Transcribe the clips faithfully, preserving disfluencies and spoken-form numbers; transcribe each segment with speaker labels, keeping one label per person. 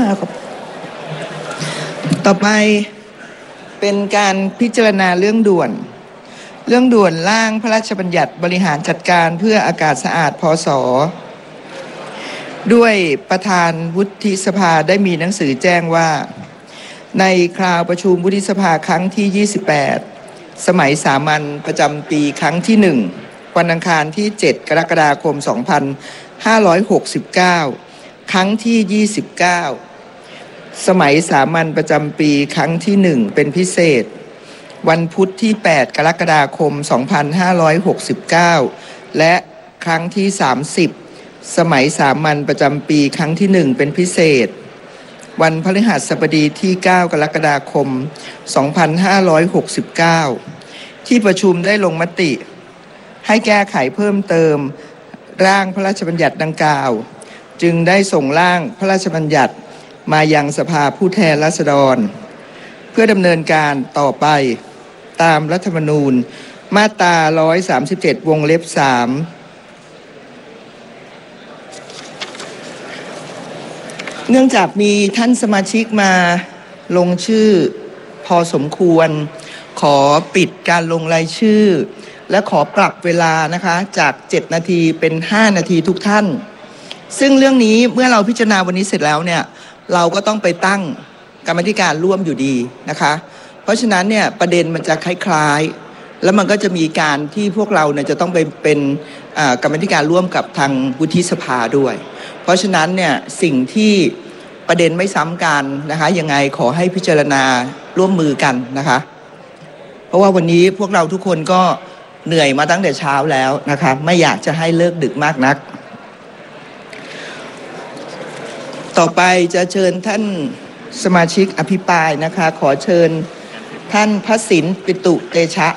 Speaker 1: ครับต่อไปเป็นการพิจารณาเรื่องด่วนเรื่องด่วนร่างพระราชบัญญัติบริหารจัดการเพื่ออากาศสะอาดพ.ศ.ด้วยประธานวุฒิสภาได้มีหนังสือแจ้งว่าในคราวประชุมวุฒิสภาครั้งที่ยี่สิบแปดสมัยสามัญประจำปีครั้งที่หนึ่งวันอังคารที่เจ็ดกรกฎาคมสองพันห้าร้อยหกสิบเก้าครั้งที่ยี่สิบเก้าสมัยสามัญประจำปีครั้งที่หนึ่งเป็นพิเศษวันพุธที่แปดกรกฎาคมสองพันห้าร้อยหกสิบเก้าและครั้งที่สามสิบสมัยสามัญประจำปีครั้งที่หนึ่งเป็นพิเศษวันพฤหัสบดีที่เก้ากรกฎาคมสองพันห้าร้อยหกสิบเก้าที่ประชุมได้ลงมติให้แก้ไขเพิ่มเติมร่างพระราชบัญญัติดังกล่าวจึงได้ส่งร่างพระราชบัญญัติมายังสภาผู้แทนราษฎรเพื่อดำเนินการต่อไปตามรัฐธรรมนูญมาตราหนึ่งร้อยสามสิบเจ็ดวงเล็บสามเนื่องจากมีท่านสมาชิกมาลงชื่อพอสมควรขอปิดการลงรายชื่อและขอปรับเวลานะคะจากเจ็ดนาทีเป็นห้านาทีทุกท่านซึ่งเรื่องนี้เมื่อเราพิจารณาวันนี้เสร็จแล้วเนี่ยเราก็ต้องไปตั้งกรรมธิการร่วมอยู่ดีนะคะเพราะฉะนั้นเนี่ยประเด็นมันจะคล้ายๆแล้วมันก็จะมีการที่พวกเราเนี่ยจะต้องไปเป็นกรรมธิการร่วมกับทางวุฒิสภาด้วยเพราะฉะนั้นเนี่ยสิ่งที่ประเด็นไม่ซ้ำกันนะคะยังไงขอให้พิจารณาร่วมมือกันนะคะเพราะว่าวันนี้พวกเราทุกคนก็เหนื่อยมาตั้งแต่เช้าแล้วนะคะไม่อยากจะให้เลิกดึกมากนักต่อไปจะเชิญท่านสมาชิกอภิปรายนะคะขอเชิญท่านพระสินปิตุเตชะ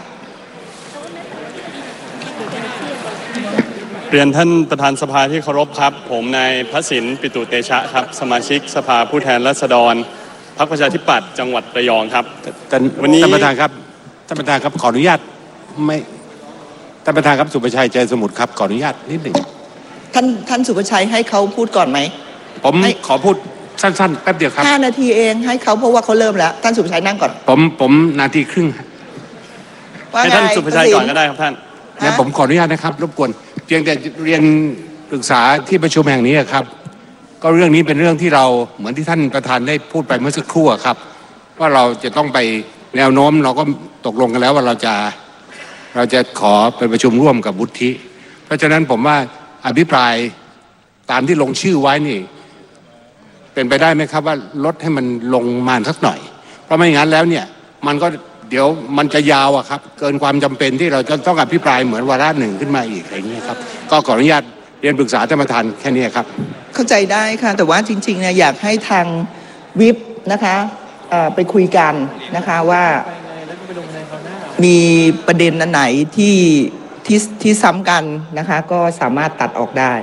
Speaker 2: เรียนท่านประธานสภาที่เคารพครับผมนายพระสินปิตุเตชะครับสมาชิกสภาผู้แทนราษฎรพรรคประชาธิปัตย์จังหวัดระยองครับ
Speaker 3: วันนี้ท่านประธานครับท่านประธานครับขออนุญาตไม่ท่านประธานครับสุภชัยใจสมุทรครับขออนุญาตนิดหนึ่ง
Speaker 1: ท่านท่านสุภชัยให้เขาพูดก่อนไหม
Speaker 3: ผมขอพูดสั้นๆแป๊บเดียวครับ
Speaker 1: ห้านาทีเองให้เขาเพราะว่าเขาเริ่มแล้วท่านสุภชัยนั่งก่อน
Speaker 3: ผมผมนาทีครึ่ง
Speaker 2: ให้ท่านสุภชัยก่อนก็ได้ครับท่าน
Speaker 3: นะผมขออนุญาตนะครับรบกวนเพียงแต่เรียนปรึกษาที่ประชุมแห่งนี้ครับก็เรื่องนี้เป็นเรื่องที่เราเหมือนที่ท่านประธานได้พูดไปเมื่อสักครู่ครับว่าเราจะต้องไปแนวโน้มเราก็ตกลงกันแล้วว่าเราจะเราจะขอไปประชุมร่วมกับวุฒิเพราะฉะนั้นผมว่าอภิปรายตามที่ลงชื่อไว้นี่เป็นไปได้ไหมครับว่าลดให้มันลงมาสักหน่อยเพราะไม่งั้นแล้วเนี่ยมันก็เดี๋ยวมันจะยาวอะครับเกินความจำเป็นที่เราจะต้องอภิปรายเหมือนวาระหนึ่งขึ้นมาอีกอะไรเงี้ยครับก็ขออนุญาตเรียนปรึกษาท่านประธานแค่นี้ครับ
Speaker 1: เข้าใจได้ค่ะแต่ว่าจริงๆเนี่ยอยากให้ทางวิปนะคะไปคุยกันนะคะว่ามีประเด็นอันไหนที่ที่ที่ซ้ำกันนะคะก็สามารถตัดออกได้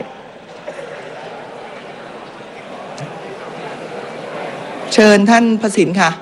Speaker 1: เชิญท่านพสินค่ะ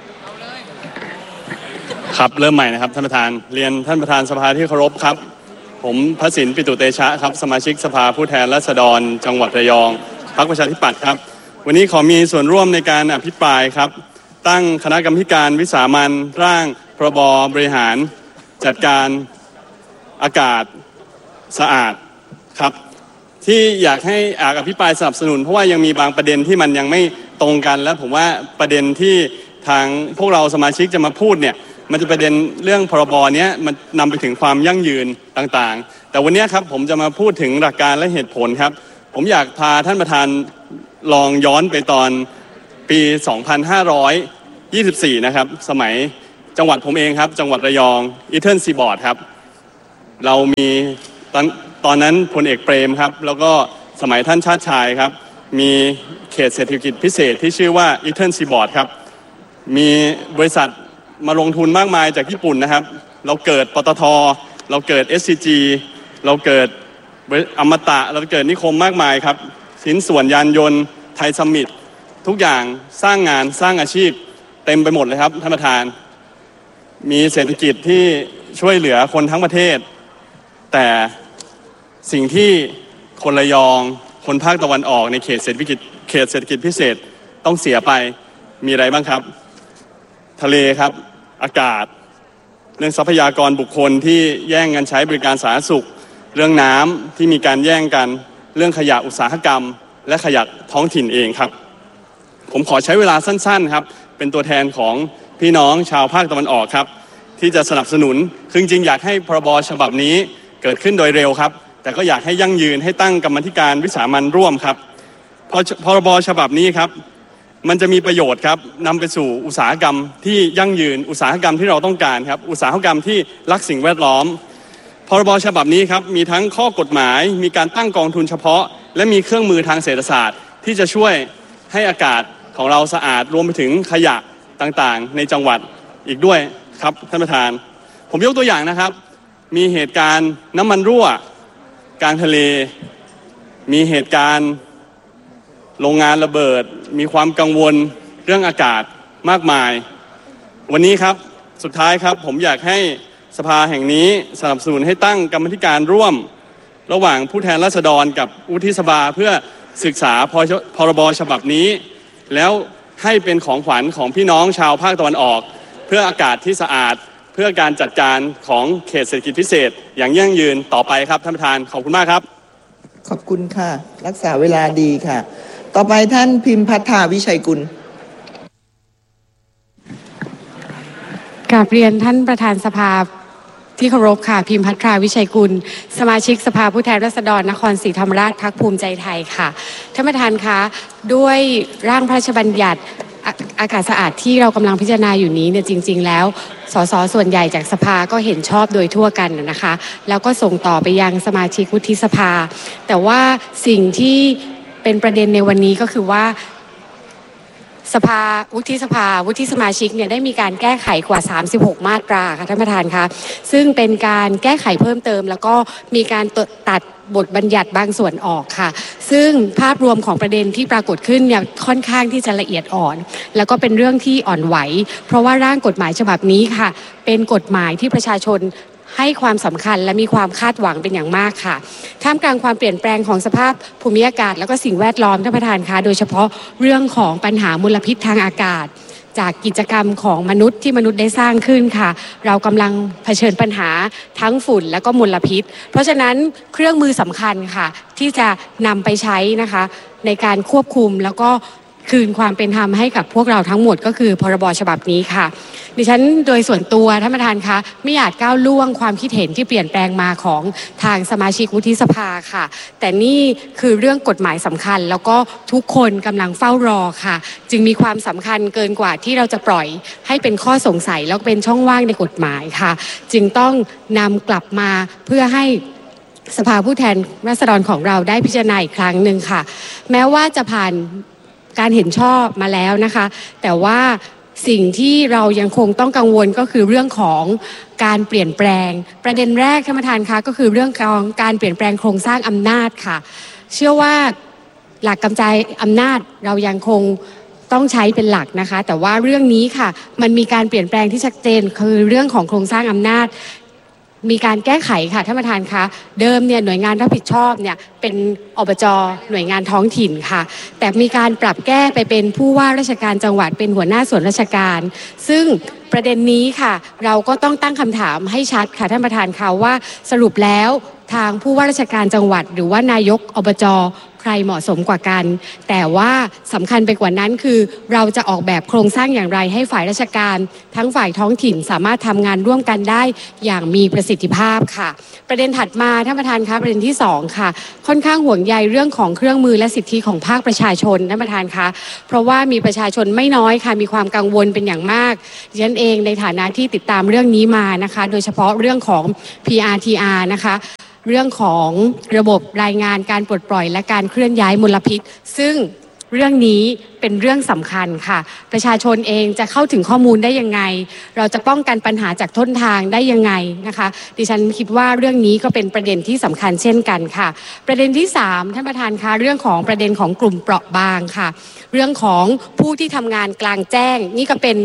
Speaker 2: ครับเริ่มใหม่นะครับท่านประธานเรียนท่านประธานสภาที่เคารพครับผมพสินปิตุเตชะครับสมาชิกสภาผู้แทนราษฎรจังหวัดระยองพรรคประชาธิปัตย์ครับวันนี้ขอมีส่วนร่วมในการอภิปรายครับตั้งคณะกรรมการวิสามัญร่างพรบบริหารจัดการอากาศสะอาดครับที่อยากให้อากอภิปรายสนับสนุนเพราะว่ายังมีบางประเด็นที่มันยังไม่ตรงกันและผมว่าประเด็นที่ทางพวกเราสมาชิกจะมาพูดเนี่ยมันจะประเด็นเรื่องพรบเนี้ยมันนำไปถึงความยั่งยืนต่างๆแต่วันนี้ครับผมจะมาพูดถึงหลักการและเหตุผลครับผมอยากพาท่านประธานลองย้อนไปตอนปีสองพันห้าร้อยยี่สิบสี่นะครับสมัยจังหวัดผมเองครับจังหวัดระยองอีเทิร์นซีบอร์ดครับเรามีตอนตอนนั้นพลเอกเปรมครับแล้วก็สมัยท่านชาติชายครับมีเขตเศรษฐกิจพิเศษที่ชื่อว่าอีเทิร์นซีบอร์ดครับมีบริษัทมาลงทุนมากมายจากญี่ปุ่นนะครับเราเกิดปตท.เราเกิด เอส ซี จี เราเกิดอมตะเราเกิดนิคมมากมายครับชิ้นส่วนยานยนต์ไทยซัมมิตทุกอย่างสร้างงานสร้างอาชีพเต็มไปหมดเลยครับท่านประธานมีเศรษฐกิจที่ช่วยเหลือคนทั้งประเทศแต่สิ่งที่คนระยองคนภาคตะวันออกในเขตเศรษฐกิจเขตเศรษฐกิจพิเศษต้องเสียไปมีอะไรบ้างครับทะเลครับอากาศเรื่องทรัพยากรบุคคลที่แย่งกันใช้บริการสาธารณสุขเรื่องน้ำที่มีการแย่งกันเรื่องขยะอุตสาหกรรมและขยะท้องถิ่นเองครับผมขอใช้เวลาสั้นๆครับเป็นตัวแทนของพี่น้องชาวภาคตะวันออกครับที่จะสนับสนุนคือจริงๆอยากให้พรบฉบับนี้เกิดขึ้นโดยเร็วครับแต่ก็อยากให้ยั่งยืนให้ตั้งกรรมธิการวิสามัญร่วมครับพอพรบฉบับนี้ครับมันจะมีประโยชน์ครับนำไปสู่อุตสาหกรรมที่ยั่งยืนอุตสาหกรรมที่เราต้องการครับอุตสาหกรรมที่รักสิ่งแวดล้อมพรบฉบับนี้ครับมีทั้งข้อกฎหมายมีการตั้งกองทุนเฉพาะและมีเครื่องมือทางเศรษฐศาสตร์ที่จะช่วยให้อากาศของเราสะอาดรวมไปถึงขยะต่างๆในจังหวัดอีกด้วยครับท่านประธานผมยกตัวอย่างนะครับมีเหตุการณ์น้ำมันรั่วกลางทะเลมีเหตุการณ์โรงงานระเบิดมีความกังวลเรื่องอากาศมากมายวันนี้ครับสุดท้ายครับผมอยากให้สภาแห่งนี้สนับสนุนให้ตั้งกรรมธิการร่วมระหว่างผู้แทนราษฎรกับวุฒิสภาเพื่อศึกษาพรบฉบับนี้แล้วให้เป็นของขวัญของพี่น้องชาวภาคตะวันออกเพื่ออากาศที่สะอาดเพื่อการจัดการของเขตเศรษฐกิจพิเศษอย่างยั่งยืนต่อไปครับท่านประธานขอบคุณมากครับ
Speaker 1: ขอบคุณค่ะรักษาเวลาดีค่ะต่อไปท่านพิมพัฒนาวิชัยกุล
Speaker 4: กราบเรียนท่านประธานสภาที่เคารพค่ะพิมพัฒนาวิชัยกุลสมาชิกสภาผู้แทนราษฎรนครศรีธรรมราชพรรคภูมิใจไทยค่ะท่านประธานคะด้วยร่างพระราชบัญญัติอากาศสะอาดที่เรากำลังพิจารณาอยู่นี้เนี่ยจริงๆแล้วสสส่วนใหญ่จากสภาก็เห็นชอบโดยทั่วกันนะคะแล้วก็ส่งต่อไปยังสมาชิกวุฒิสภาแต่ว่าสิ่งที่เป็นประเด็นในวันนี้ก็คือว่าสภาวุฒิสภาวุฒิสมาชิกเนี่ยได้มีการแก้ไขกว่าสามสิบหกมาตราค่ะท่านประธานคะซึ่งเป็นการแก้ไขเพิ่มเติมแล้วก็มีการตัดบทบัญญัติบางส่วนออกค่ะซึ่งภาพรวมของประเด็นที่ปรากฏขึ้นเนี่ยค่อนข้างที่จะละเอียดอ่อนแล้วก็เป็นเรื่องที่อ่อนไหวเพราะว่าร่างกฎหมายฉบับนี้ค่ะเป็นกฎหมายที่ประชาชนให้ความสำคัญและมีความคาดหวังเป็นอย่างมากค่ะท่ามกลางความเปลี่ยนแปลงของสภาพภูมิอากาศและก็สิ่งแวดล้อมท่านประธานคะโดยเฉพาะเรื่องของปัญหามลพิษทางอากาศจากกิจกรรมของมนุษย์ที่มนุษย์ได้สร้างขึ้นค่ะเรากำลังเผชิญปัญหาทั้งฝุ่นและก็มลพิษเพราะฉะนั้นเครื่องมือสำคัญค่ะที่จะนำไปใช้นะคะในการควบคุมแล้วก็คืนความเป็นธรรมให้กับพวกเราทั้งหมดก็คือพรบฉบับนี้ค่ะดิฉันโดยส่วนตัวท่านประธานคะไม่อาจก้าวล่วงความคิดเห็นที่เปลี่ยนแปลงมาของทางสมาชิกวุฒิสภาค่ะแต่นี่คือเรื่องกฎหมายสำคัญแล้วก็ทุกคนกำลังเฝ้ารอค่ะจึงมีความสำคัญเกินกว่าที่เราจะปล่อยให้เป็นข้อสงสัยแล้วเป็นช่องว่างในกฎหมายค่ะจึงต้องนำกลับมาเพื่อให้สภาผู้แทนราษฎรของเราได้พิจารณาอีกครั้งหนึ่งค่ะแม้ว่าจะผ่านการเห็นชอบมาแล้วนะคะแต่ว่าสิ่งที่เรายังคงต้องกังวลก็คือเรื่องของการเปลี่ยนแปลงประเด็นแรกท่านประธานคะก็คือเรื่องของการเปลี่ยนแปลงโครงสร้างอำนาจค่ะเชื่อว่าหลักกำจายอำนาจเรายังคงต้องใช้เป็นหลักนะคะแต่ว่าเรื่องนี้ค่ะมันมีการเปลี่ยนแปลงที่ชัดเจนคือเรื่องของโครงสร้างอำนาจมีการแก้ไขค่ะท่านประธานคะเดิมเนี่ยหน่วยงานรับผิดชอบเนี่ยเป็นอบจ.หน่วยงานท้องถิ่นค่ะแต่มีการปรับแก้ไปเป็นผู้ว่าราชการจังหวัดเป็นหัวหน้าส่วนราชการซึ่งประเด็นนี้ค่ะเราก็ต้องตั้งคำถามให้ชัดค่ะท่านประธานคะว่าสรุปแล้วทางผู้ว่าราชการจังหวัดหรือว่านายกอบจ.ใครเหมาะสมกว่ากันแต่ว่าสำคัญไปกว่านั้นคือเราจะออกแบบโครงสร้างอย่างไรให้ฝ่ายราชการทั้งฝ่ายท้องถิ่นสามารถทำงานร่วมกันได้อย่างมีประสิทธิภาพค่ะประเด็นถัดมาท่านประธานคะประเด็นที่สองค่ะค่อนข้างห่วงใยเรื่องของเครื่องมือและสิทธิของภาคประชาชนท่านประธานคะเพราะว่ามีประชาชนไม่น้อยค่ะมีความกังวลเป็นอย่างมากดิฉันเองในฐานะที่ติดตามเรื่องนี้มานะคะโดยเฉพาะเรื่องของ พี อาร์ ที อาร์ นะคะเรื่องของระบบรายงานการปลดปล่อยและการเคลื่อนย้ายมลพิษซึ่งเรื่องนี้เป็นเรื่องสำคัญค่ะประชาชนเองจะเข้าถึงข้อมูลได้ยังไงเราจะป้องกันปัญหาจากต้นทางได้ยังไงนะคะดิฉันคิดว่าเรื่องนี้ก็เป็นประเด็นที่สำคัญเช่นกันค่ะประเด็นที่สามท่านประธานคะเรื่องของประเด็นของกลุ่มเปราะบางค่ะเรื่องของผู้ที่ทำงานกลางแจ้งนี่ก็เป็น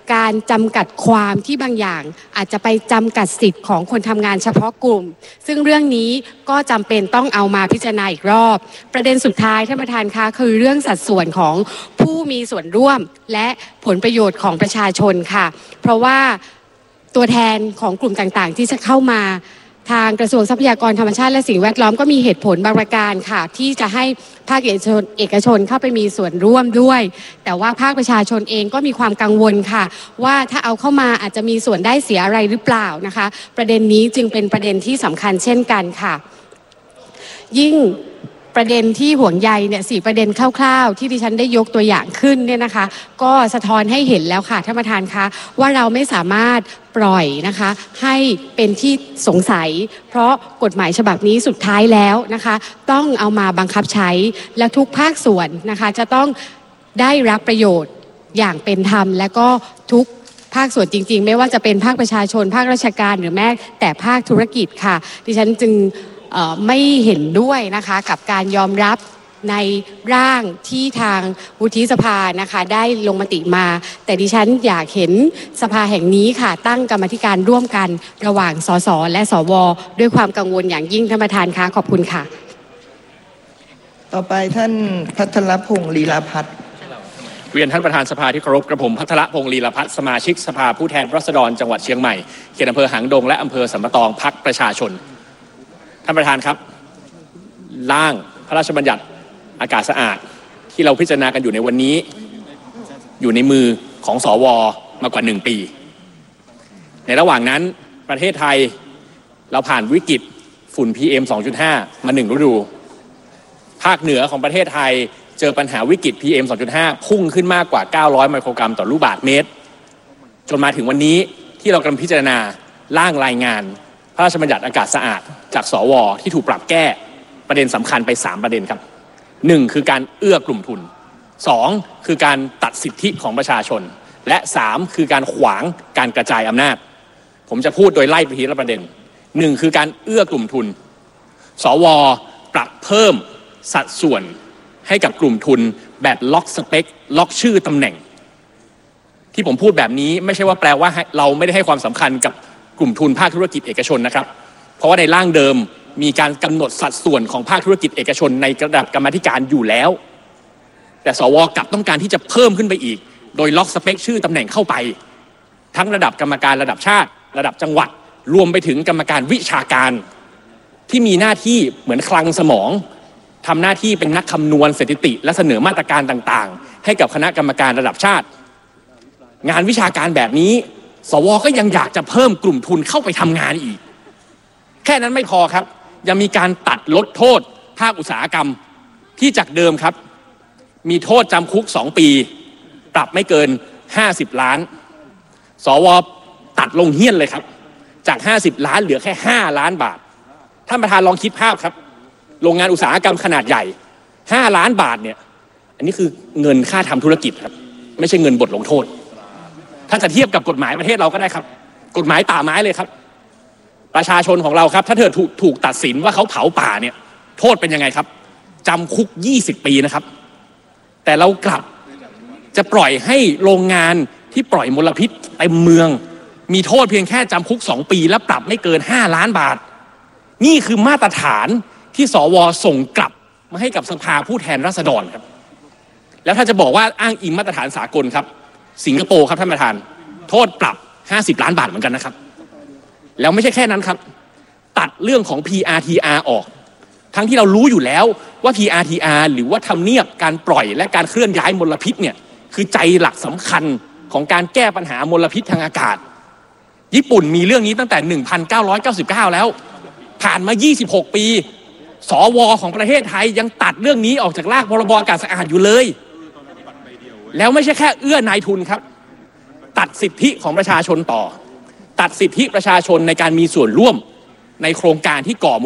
Speaker 4: การจำกัดความที่บางอย่างอาจจะไปจำกัดสิทธิ์ของคนทำงานเฉพาะกลุ่มซึ่งเรื่องนี้ก็จำเป็นต้องเอามาพิจารณาอีกรอบประเด็นสุดท้ายท่านประธานคะคือเรื่องสัดส่วนของผู้มีส่วนร่วมและผลประโยชน์ของประชาชนค่ะเพราะว่าตัวแทนของกลุ่มต่างๆที่จะเข้ามาทางกระทรวงทรัพยากรธรรมชาติและสิ่งแวดล้อมก็มีเหตุผลบางประการค่ะที่จะให้ภาคเอกชนเอกชนเข้าไปมีส่วนร่วมด้วยแต่ว่าภาคประชาชนเองก็มีความกังวลค่ะว่าถ้าเอาเข้ามาอาจจะมีส่วนได้เสียอะไรหรือเปล่านะคะประเด็นนี้จึงเป็นประเด็นที่สำคัญเช่นกันค่ะยิ่งประเด็นที่ห่วงใยเนี่ยสี่ประเด็นคร่าวๆที่ดิฉันได้ยกตัวอย่างขึ้นเนี่ยนะคะก็สะท้อนให้เห็นแล้วค่ะท่านประธานคะว่าเราไม่สามารถปล่อยนะคะให้เป็นที่สงสัยเพราะกฎหมายฉบับนี้สุดท้ายแล้วนะคะต้องเอามาบังคับใช้และทุกภาคส่วนนะคะจะต้องได้รับประโยชน์อย่างเป็นธรรมและก็ทุกภาคส่วนจริงๆไม่ว่าจะเป็นภาคประชาชนภาคราชการหรือแม้แต่ภาคธุรกิจค่ะดิฉันจึงไม่เห็นด้วยนะคะกับการยอมรับในร่างที่ทางวุฒิสภานะคะได้ลงมติมาแต่ดิฉันอยากเห็นสภาแห่งนี้ค่ะตั้งกรรมธิการร่วมกันระหว่างสสและสวด้วยความกังวลอย่างยิ่งท่านประธานคะขอบคุณค่ะ
Speaker 1: ต่อไปท่านภัทรพงศ์ลีลาภัทร
Speaker 5: เรียนท่านประธานสภาที่เคารพกระผมภัทรพงศ์ลีลาภัทรสมาชิกสภาผู้แทนราษฎรจังหวัดเชียงใหม่เขตอำเภอหางดงและอำเภอสัมปะตองพรรคประชาชนท่านประธานครับร่างพระราชบัญญัติอากาศสะอาดที่เราพิจารณากันอยู่ในวันนี้อยู่ในมือของสวมากว่าหนึ่งปีในระหว่างนั้นประเทศไทยเราผ่านวิกฤตฝุ่น พี เอ็ม สองจุดห้า มาหนึ่งฤดูภาคเหนือของประเทศไทยเจอปัญหาวิกฤต พี เอ็ม สองจุดห้า พุ่งขึ้นมากกว่าเก้าร้อยไมโครกรัมต่อลูกบาศก์เมตรจนมาถึงวันนี้ที่เรากำลังพิจารณาร่างรายงานพระราชบัญญัติอากาศสะอาดจากสวที่ถูกปรับแก้ประเด็นสำคัญไปสามประเด็นครับหนึ่งคือการเอื้อกลุ่มทุนสองคือการตัดสิทธิของประชาชนและสามคือการขวางการกระจายอำนาจผมจะพูดโดยไล่ไปทีละประเด็นหนึ่งคือการเอื้อกลุ่มทุนสวปรับเพิ่มสัดส่วนให้กับกลุ่มทุนแบบล็อกสเปคล็อกชื่อตำแหน่งที่ผมพูดแบบนี้ไม่ใช่ว่าแปลว่าเราไม่ได้ให้ความสำคัญกับกลุ่มทุนภาคธุรกิจเอกชนนะครับเพราะว่าในร่างเดิมมีการกำหนดสัดส่วนของภาคธุรกิจเอกชนในระดับกรรมาธิการอยู่แล้วแต่สวกลับต้องการที่จะเพิ่มขึ้นไปอีกโดยล็อกสเปคชื่อตำแหน่งเข้าไปทั้งระดับกรรมการระดับชาติระดับจังหวัดรวมไปถึงกรรมการวิชาการที่มีหน้าที่เหมือนคลังสมองทำหน้าที่เป็นนักคำนวณสถิติและเสนอมาตรการต่างๆให้กับคณะกรรมการระดับชาติงานวิชาการแบบนี้สวก็ยังอยากจะเพิ่มกลุ่มทุนเข้าไปทำงานอีกแค่นั้นไม่พอครับยังมีการตัดลดโทษภาคอุตสาหกรรมที่จากเดิมครับมีโทษจำคุกสองปีปรับไม่เกินห้าสิบล้านสวตัดลงเฮี้ยนเลยครับจากห้าสิบล้านเหลือแค่ห้าล้านบาทท่านประธานลองคิดภาพครับโรงงานอุตสาหกรรมขนาดใหญ่ห้าล้านบาทเนี่ยอันนี้คือเงินค่าทำธุรกิจครับไม่ใช่เงินบทลงโทษถ้าจะเทียบกับกฎหมายประเทศเราก็ได้ครับกฎหมายป่าไม้เลยครับประชาชนของเราครับถ้าเธอถูกถูกตัดสินว่าเขาเผาป่าเนี่ยโทษเป็นยังไงครับจำคุกยี่สิบปีนะครับแต่เรากลับจะปล่อยให้โรงงานที่ปล่อยมลพิษเต็มเมืองมีโทษเพียงแค่จำคุกสองปีและปรับไม่เกินห้าล้านบาทนี่คือมาตรฐานที่สวส่งกลับมาให้กับสภาผู้แทนราษฎรครับแล้วถ้าจะบอกว่าอ้างอิงมาตรฐานสากลครับสิงคโปร์ครับท่านประธานโทษปรับห้าสิบล้านบาทเหมือนกันนะครับแล้วไม่ใช่แค่นั้นครับตัดเรื่องของ พี อาร์ ที อาร์ ออกทั้งที่เรารู้อยู่แล้วว่า พี อาร์ ที อาร์ หรือว่าทำเนียบการปล่อยและการเคลื่อนย้ายมลพิษเนี่ยคือใจหลักสำคัญของการแก้ปัญหามลพิษทางอากาศญี่ปุ่นมีเรื่องนี้ตั้งแต่หนึ่งพันเก้าร้อยเก้าสิบเก้าแล้วผ่านมายี่สิบหกปีสวของประเทศไทยยังตัดเรื่องนี้ออกจากร่างพรบอากาศสะอาดอยู่เลยแล้วไม่ใช่แค่เอื้อนายทุนครับตัดสิทธิของประชาชนต่อตัดสิทธิประชาชนในการมีส่วนร่วมในโครงการที่ก่อ